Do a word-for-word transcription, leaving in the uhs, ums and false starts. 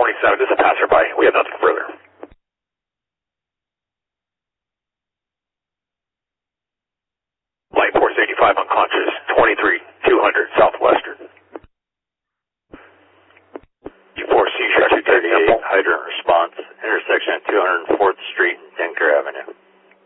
twenty-seven is a passerby. We have nothing further. Light Force eighty-five unconscious, twenty-three, two hundred Southwestern. four C, two thirty-eight, hydrant response, intersection at two hundred fourth Street and Denker Avenue.